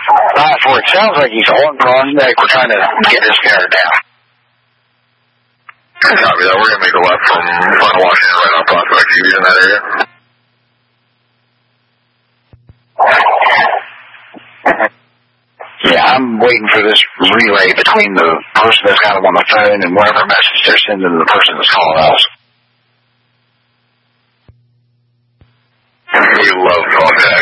For it sounds like he's on like we're trying to get this narrowed down. Copy that. We're going to make a left from front of Washington right on Prospect. You in that area? Yeah, I'm waiting for this relay between the person that's kind of on the phone and whatever message they're sending to the person that's calling us. We love calling that.